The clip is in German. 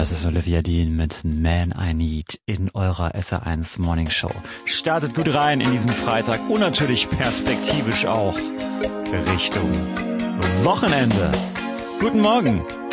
Das ist Olivia Dean mit Man I Need in eurer SR1 Morning Show. Startet gut rein in diesen Freitag und natürlich perspektivisch auch Richtung Wochenende. Guten Morgen.